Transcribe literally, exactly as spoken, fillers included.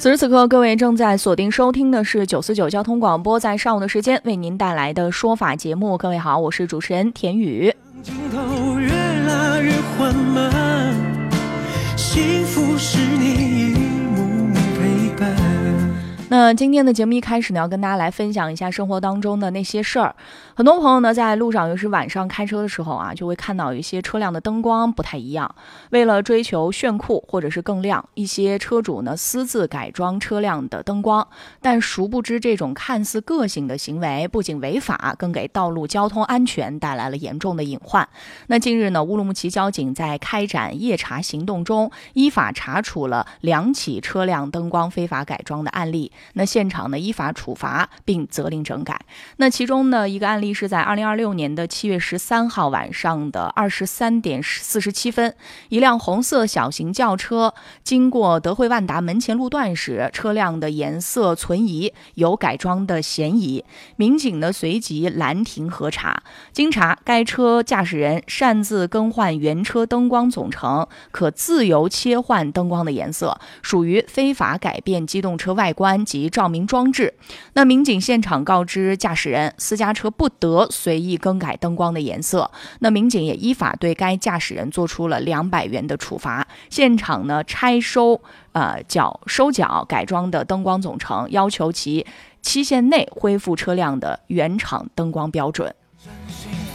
此时此刻，各位正在锁定收听的是九四九交通广播，在上午的时间为您带来的说法节目。各位好，我是主持人田雨。 镜头越来越缓慢，幸福是你一幕幕陪伴。 那今天的节目一开始呢，要跟大家来分享一下生活当中的那些事儿。很多朋友呢，在路上，尤其是晚上开车的时候啊，就会看到有一些车辆的灯光不太一样。为了追求炫酷或者是更亮，一些车主呢私自改装车辆的灯光，但殊不知这种看似个性的行为不仅违法，更给道路交通安全带来了严重的隐患。那近日呢，乌鲁木齐交警在开展夜查行动中，依法查处了两起车辆灯光非法改装的案例。那现场呢依法处罚并责令整改。那其中呢一个案例是在二零二六年的七月十三号晚上的二十三点四十七分，一辆红色小型轿车经过德惠万达门前路段时，车辆的颜色存疑，有改装的嫌疑。民警呢随即拦停核查，经查，该车驾驶人擅自更换原车灯光总成，可自由切换灯光的颜色，属于非法改变机动车外观及照明装置。那民警现场告知驾驶人，私家车不得随意更改灯光的颜色。那民警也依法对该驾驶人做出了两百元的处罚。现场呢拆收呃缴收缴改装的灯光总成，要求其期限内恢复车辆的原厂灯光标准。